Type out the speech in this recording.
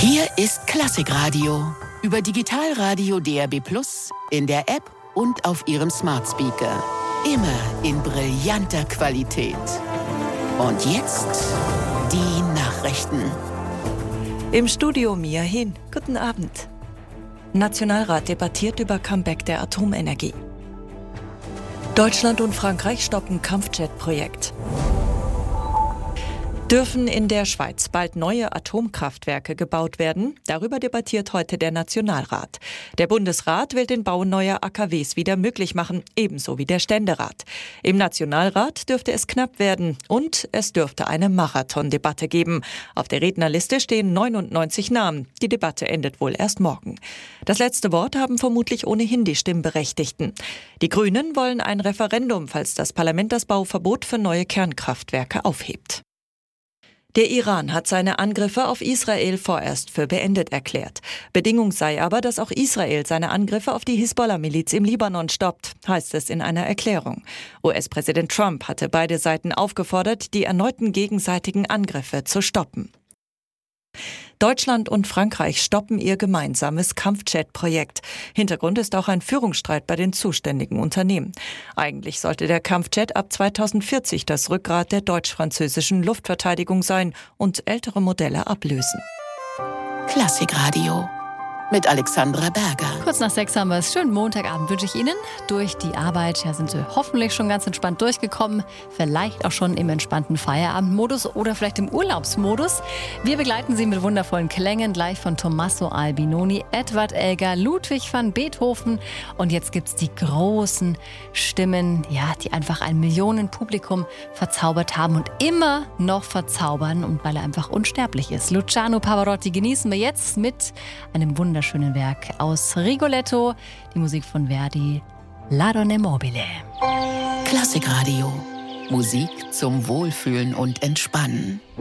Hier ist Klassikradio. Über Digitalradio DAB+, in der App und auf Ihrem Smart Speaker. Immer in brillanter Qualität. Und jetzt die Nachrichten. Im Studio Mia Hin. Guten Abend. Nationalrat debattiert über Comeback der Atomenergie. Deutschland und Frankreich stoppen Kampfjet-Projekt. Dürfen in der Schweiz bald neue Atomkraftwerke gebaut werden? Darüber debattiert heute der Nationalrat. Der Bundesrat will den Bau neuer AKWs wieder möglich machen, ebenso wie der Ständerat. Im Nationalrat dürfte es knapp werden und es dürfte eine Marathondebatte geben. Auf der Rednerliste stehen 99 Namen. Die Debatte endet wohl erst morgen. Das letzte Wort haben vermutlich ohnehin die Stimmberechtigten. Die Grünen wollen ein Referendum, falls das Parlament das Bauverbot für neue Kernkraftwerke aufhebt. Der Iran hat seine Angriffe auf Israel vorerst für beendet erklärt. Bedingung sei aber, dass auch Israel seine Angriffe auf die Hisbollah-Miliz im Libanon stoppt, heißt es in einer Erklärung. US-Präsident Trump hatte beide Seiten aufgefordert, die erneuten gegenseitigen Angriffe zu stoppen. Deutschland und Frankreich stoppen ihr gemeinsames Kampfjet-Projekt. Hintergrund ist auch ein Führungsstreit bei den zuständigen Unternehmen. Eigentlich sollte der Kampfjet ab 2040 das Rückgrat der deutsch-französischen Luftverteidigung sein und ältere Modelle ablösen. Klassikradio mit Alexandra Berger. Kurz nach 6 haben wir es. Schönen Montagabend wünsche ich Ihnen. Durch die Arbeit sind Sie hoffentlich schon ganz entspannt durchgekommen. Vielleicht auch schon im entspannten Feierabendmodus oder vielleicht im Urlaubsmodus. Wir begleiten Sie mit wundervollen Klängen gleich von Tommaso Albinoni, Edward Elgar, Ludwig van Beethoven. Und jetzt gibt es die großen Stimmen, ja, die einfach ein Millionenpublikum verzaubert haben und immer noch verzaubern. Und weil er einfach unsterblich ist. Luciano Pavarotti genießen wir jetzt mit einem wunderschönen Werk aus Rigoletto, die Musik von Verdi, La Donna Mobile. Klassikradio. Musik zum Wohlfühlen und Entspannen.